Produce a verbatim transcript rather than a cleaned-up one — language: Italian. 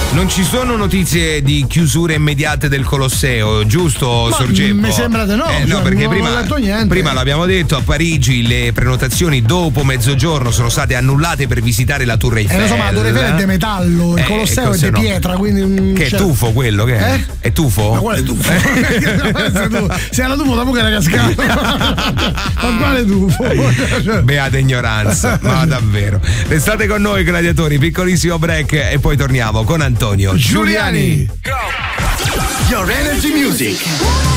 non ci sono notizie di chiusure immediate del Colosseo, giusto, Ma Sorgemmo? mi sembra di no, Eh, cioè, no, perché non prima, ho detto niente. prima l'abbiamo detto, a Parigi le prenotazioni dopo mezzogiorno sono state annullate per visitare la Tour Eiffel. Eh, insomma, la Tour Eiffel è di metallo, il Eh, Colosseo è cos'è di no? pietra, quindi. Che è cioè... tufo quello, che è? Eh? È tufo? Ma quale tufo? Se era tufo, dopo che era cascato. Ma quale tufo? Beata ignoranza, ma davvero. Restate con noi, gladiatori, piccolissimo break e poi torniamo con Antonio Giuliani. Your Energy Music.